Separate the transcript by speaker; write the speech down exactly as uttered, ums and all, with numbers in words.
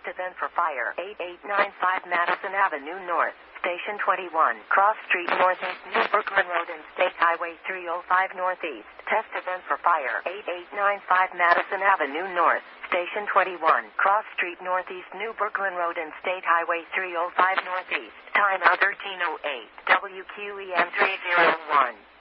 Speaker 1: event for fire. eight eight nine five Madison Avenue North, Station twenty-one, Cross Street Northeast, New Brooklyn Road and State Highway three oh five Northeast. Test event for fire. eight eight nine five Madison Avenue North, Station twenty-one, Cross Street Northeast, New Brooklyn Road and State Highway three oh five Northeast. Time out thirteen oh eight. W Q E M three oh one.